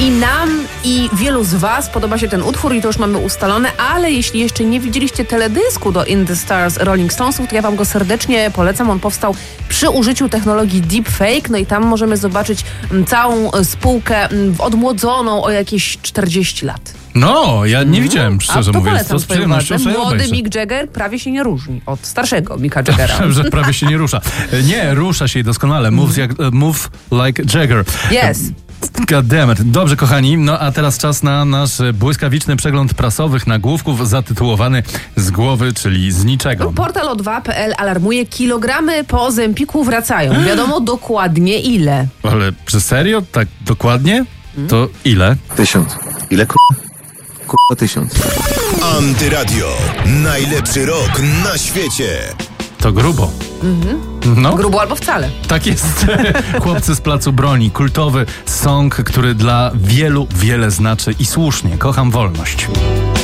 I nam, i wielu z was podoba się ten utwór i to już mamy ustalone, ale jeśli jeszcze nie widzieliście teledysku do In the Stars Rolling Stonesów, to ja wam go serdecznie polecam. On powstał przy użyciu technologii deepfake, no i tam możemy zobaczyć całą spółkę odmłodzoną o jakieś 40 lat. No, ja nie widziałem, szczerze mówiąc. To z przyjemnością sobie Młody obejrzę. Mick Jagger prawie się nie różni od starszego Micka Jaggera. Że prawie się nie rusza. Nie, rusza się doskonale. Move like Jagger. Yes. God damn it. Dobrze, kochani, no a teraz czas na nasz błyskawiczny przegląd prasowych nagłówków zatytułowany Z głowy, czyli z niczego. Portal O2.pl alarmuje, kilogramy po Ozempiku wracają. Wiadomo dokładnie ile. Ale czy serio? Tak dokładnie? To ile? 1000. Ile k***a 1000. Antyradio. Najlepszy rok na świecie. To grubo. No, Grubo albo wcale. tak jest. Chłopcy z Placu Broni. Kultowy song, który dla wielu wiele znaczy i słusznie. Kocham wolność.